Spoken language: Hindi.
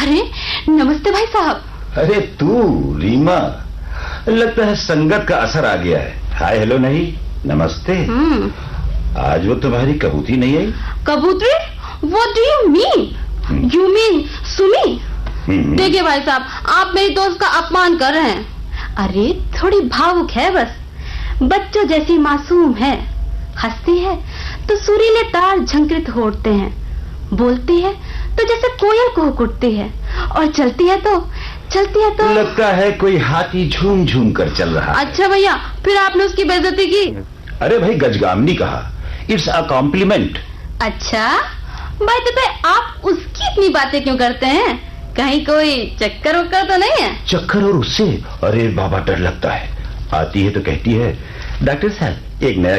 अरे नमस्ते भाई साहब। अरे तू रीमा, लगता है संगत का असर आ गया है। हाय हेलो नहीं, नमस्ते। आज वो तुम्हारी कबूतरी नहीं आई? कबूतरी? What do you mean? You mean Sumi? देखिए भाई साहब, आप मेरी दोस्त का अपमान कर रहे हैं। अरे थोड़ी भावुक है बस, बच्चों जैसी मासूम है। हंसती है तो सुरीले तार झंकृत होते हैं, बोलती है तो जैसे कोयल कुहुक उठती है, और चलती है तो लगता है कोई हाथी झूम झूम कर चल रहा है। अच्छा भैया, फिर आपने उसकी बेइज्जती की? अरे भाई, गजगामनी कहा, इट्स अ कॉम्प्लीमेंट। अच्छा भाई, तो आप उसकी इतनी बातें क्यों करते हैं? कहीं कोई चक्कर वक्कर तो नहीं है? चक्कर और उससे? अरे बाबा, डर लगता है। आती है तो कहती है, डॉक्टर साहब एक नया